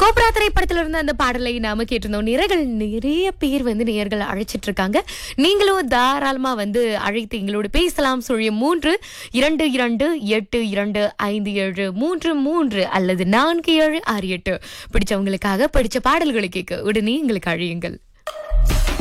Cobra திரைப்படத்துல இருந்து அந்த பாடலை நாம கேட்டிருந்தோம். நிறைய பேர் நேயர்கள் அழைச்சிட்டு இருக்காங்க. நீங்களும் தாராளமா அழைத்து எங்களோடு பேசலாம். 33282825733 அல்லது 4768 பிடிச்சவங்களுக்காக பிடிச்ச பாடல்களை கேட்க உடனே எங்களுக்கு அழையுங்கள்.